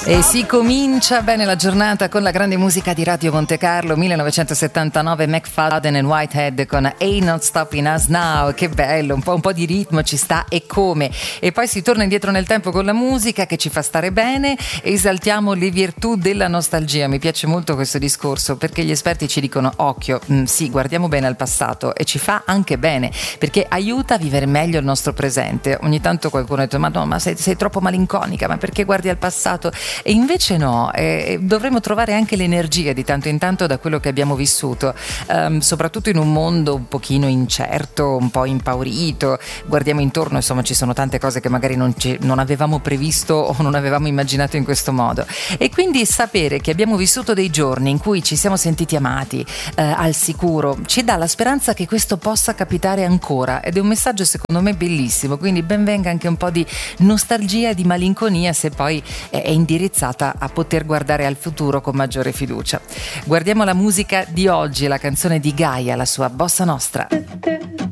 E si comincia bene la giornata con la grande musica di Radio Monte Carlo, 1979, McFadden and Whitehead con Ain't Not Stopping Us Now. Che bello, un po' di ritmo ci sta e come. E poi si torna indietro nel tempo con la musica che ci fa stare bene, esaltiamo le virtù della nostalgia. Mi piace molto questo discorso perché gli esperti ci dicono occhio, sì, guardiamo bene al passato e ci fa anche bene perché aiuta a vivere meglio il nostro presente. Ogni tanto qualcuno ha detto ma sei troppo malinconica, ma perché guardi al passato? E invece no, dovremmo trovare anche l'energia di tanto in tanto da quello che abbiamo vissuto, soprattutto in un mondo un pochino incerto, un po' impaurito. Guardiamo intorno, insomma ci sono tante cose che magari non avevamo previsto o non avevamo immaginato in questo modo, e quindi sapere che abbiamo vissuto dei giorni in cui ci siamo sentiti amati, al sicuro, ci dà la speranza che questo possa capitare ancora, ed è un messaggio secondo me bellissimo. Quindi ben venga anche un po' di nostalgia e di malinconia, se poi è indirizzata a poter guardare al futuro con maggiore fiducia. Guardiamo la musica di oggi, la canzone di Gaia, la sua Bossa Nostra.